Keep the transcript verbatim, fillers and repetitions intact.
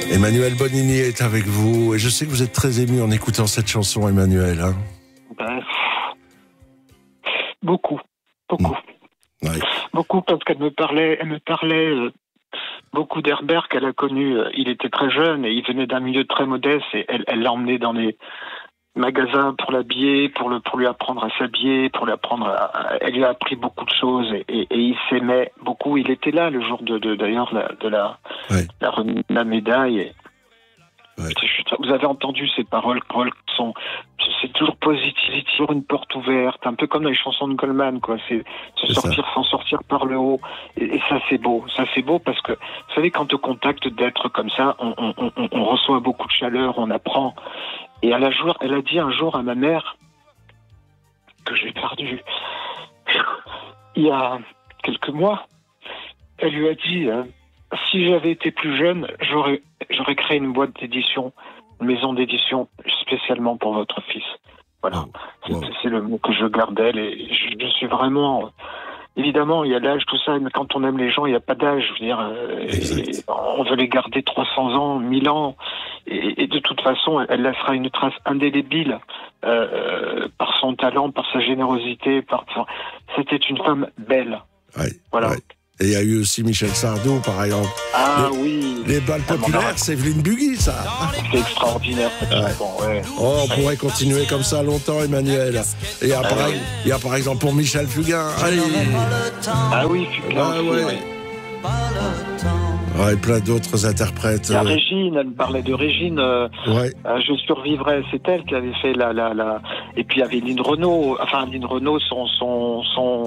Emmanuel Bonini est avec vous et je sais que vous êtes très ému en écoutant cette chanson, Emmanuel. Hein ben, beaucoup, beaucoup, mmh. ouais. beaucoup parce qu'elle me parlait, elle me parlait euh, beaucoup d'Herbert qu'elle a connu. Euh, il était très jeune et il venait d'un milieu très modeste et elle, elle l'a emmené dans les magasins pour l'habiller, pour le pour lui apprendre à s'habiller, pour lui apprendre. À, elle lui a appris beaucoup de choses et, et, et il s'aimait beaucoup. Il était là le jour de, de d'ailleurs la, de la ouais. la remise de la médaille. Et, ouais. Vous avez entendu ces paroles, paroles sont, c'est toujours positif, c'est toujours une porte ouverte, un peu comme dans les chansons de Goldman, quoi. C'est se sortir, s'en sortir par le haut. Et, et ça, c'est beau. Ça, c'est beau parce que, vous savez, quand au contact d'êtres comme ça, on, on, on, on reçoit beaucoup de chaleur, on apprend. Et elle a, jour, elle a dit un jour à ma mère, que j'ai perdu il y a quelques mois, elle lui a dit, hein, si j'avais été plus jeune, j'aurais, j'aurais créé une boîte d'édition, une maison d'édition spécialement pour votre fils. Voilà. Oh, wow. c'est, c'est le mot que je garde d'elle et je, je suis vraiment... Évidemment, il y a l'âge, tout ça, mais quand on aime les gens, il n'y a pas d'âge. Je veux dire, et on veut les garder trois cents ans, mille ans. Et, et de toute façon, elle laissera une trace indélébile euh, par son talent, par sa générosité. Par... C'était une femme belle. Ouais, voilà. Ouais. Et il y a eu aussi Michel Sardou, par exemple. Ah les, oui. Les balles populaires, c'est Evelyne Bugui, ça. C'est extraordinaire, cette ouais. chanson, ouais. Oh, on ouais. pourrait continuer comme ça longtemps, Emmanuel. Et il y a, ah, par, oui. il y a par exemple pour Michel Fugain. Allez. Ah oui, Fugain ah, aussi, ouais. oui. Ouais, et plein d'autres interprètes. Il y a Régine, elle me parlait de Régine. Euh, ouais. euh, je survivrai, c'est elle qui avait fait la, la, la... Et puis il y avait Lynn Renaud. Enfin, Lynn Renaud, son, son, son,